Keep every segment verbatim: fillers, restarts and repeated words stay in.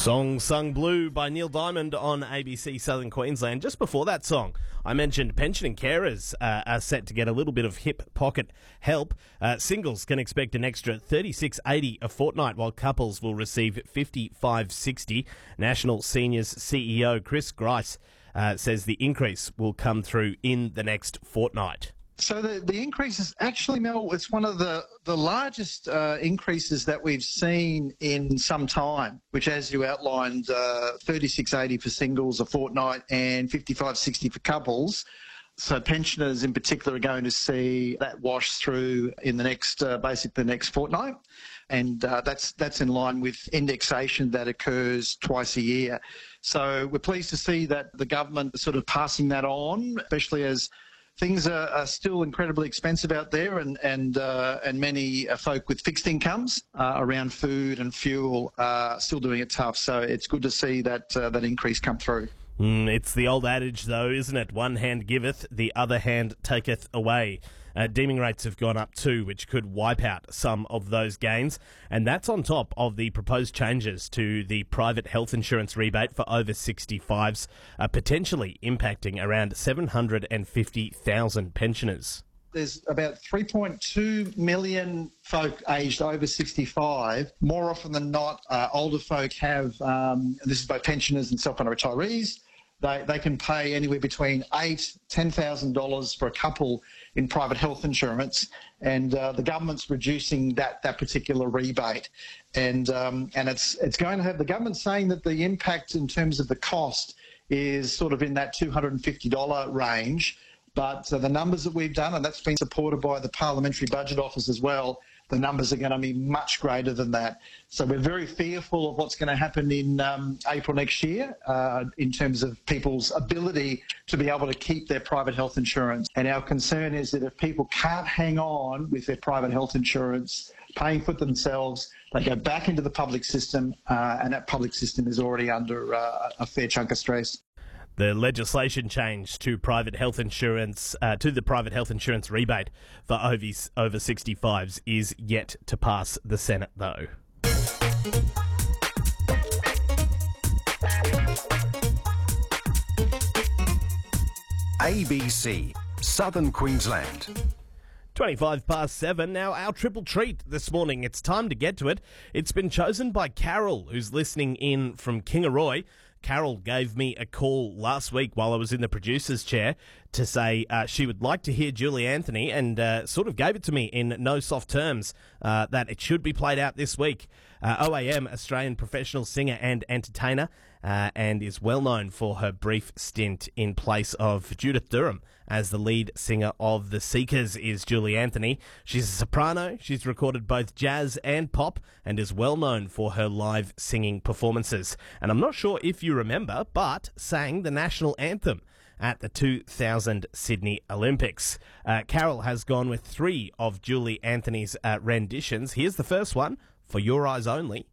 Song Sung Blue by Neil Diamond on A B C Southern Queensland. Just before that song, I mentioned pension and carers uh, are set to get a little bit of hip pocket help. Uh, singles can expect an extra thirty-six eighty a fortnight, while couples will receive fifty-five sixty. National Seniors C E O Chris Grice uh, says the increase will come through in the next fortnight. So the, the increase is actually, Mel, it's one of the, the largest uh, increases that we've seen in some time, which, as you outlined, uh, thirty-six eighty for singles a fortnight and fifty-five sixty for couples. So pensioners in particular are going to see that wash through in the next, uh, basically the next fortnight. And uh, that's that's in line with indexation that occurs twice a year. So we're pleased to see that the government is sort of passing that on, especially as things are, are still incredibly expensive out there, and and uh, and many uh, folk with fixed incomes uh, around food and fuel are still doing it tough. So it's good to see that uh, that increase come through. Mm, it's the old adage, though, isn't it? One hand giveth, the other hand taketh away. Uh, deeming rates have gone up too, which could wipe out some of those gains. And that's on top of the proposed changes to the private health insurance rebate for over sixty-fives, uh, potentially impacting around seven hundred fifty thousand pensioners. There's about three point two million folk aged over sixty-five. More often than not, uh, older folk have, um, this is both pensioners and self-funded retirees, They they can pay anywhere between eight thousand dollars, ten thousand dollars for a couple in private health insurance, and uh, the government's reducing that that particular rebate, and um, and it's it's going to have the government saying that the impact in terms of the cost is sort of in that two hundred fifty dollars range, but uh, the numbers that we've done, and that's been supported by the Parliamentary Budget Office as well, the numbers are going to be much greater than that. So we're very fearful of what's going to happen in um, April next year uh, in terms of people's ability to be able to keep their private health insurance. And our concern is that if people can't hang on with their private health insurance, paying for it themselves, they go back into the public system, uh, and that public system is already under uh, a fair chunk of stress. The legislation change to private health insurance, uh, to the private health insurance rebate for over, over sixty-fives is yet to pass the Senate, though. A B C, Southern Queensland. twenty-five past seven. Now, our triple treat this morning. It's time to get to it. It's been chosen by Carol, who's listening in from Kingaroy. Carol gave me a call last week while I was in the producer's chair to say uh, she would like to hear Julie Anthony, and uh, sort of gave it to me in no soft terms uh, that it should be played out this week. Uh, O A M, Australian professional singer and entertainer, uh, and is well known for her brief stint in place of Judith Durham as the lead singer of The Seekers, is Julie Anthony. She's a soprano, she's recorded both jazz and pop, and is well known for her live singing performances. And I'm not sure if you remember, but sang the national anthem at the two thousand Sydney Olympics. Uh, Carol has gone with three of Julie Anthony's uh, renditions. Here's the first one, For Your Eyes Only.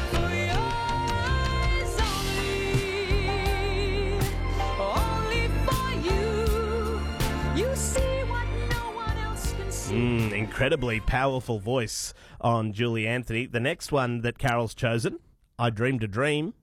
Mm, incredibly powerful voice on Julie Anthony. The next one that Carol's chosen, I Dreamed a Dream.